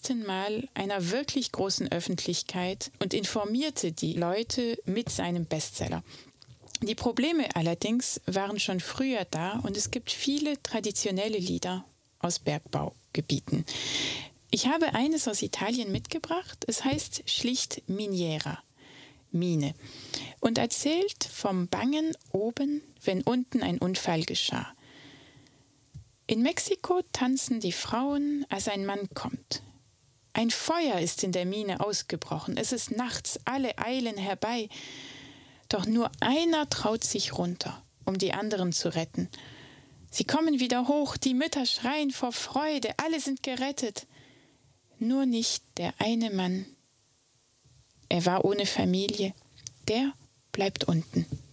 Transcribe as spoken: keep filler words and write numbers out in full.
ersten Mal einer wirklich großen Öffentlichkeit und informierte die Leute mit seinem Bestseller. Die Probleme allerdings waren schon früher da und es gibt viele traditionelle Lieder aus Bergbaugebieten. Ich habe eines aus Italien mitgebracht. Es heißt schlicht Miniera, Mine, und erzählt vom Bangen oben, wenn unten ein Unfall geschah. In Mexiko tanzen die Frauen, als ein Mann kommt. Ein Feuer ist in der Mine ausgebrochen. Es ist nachts, alle eilen herbei. Doch nur einer traut sich runter, um die anderen zu retten. Sie kommen wieder hoch, die Mütter schreien vor Freude, alle sind gerettet. Nur nicht der eine Mann. Er war ohne Familie, der bleibt unten.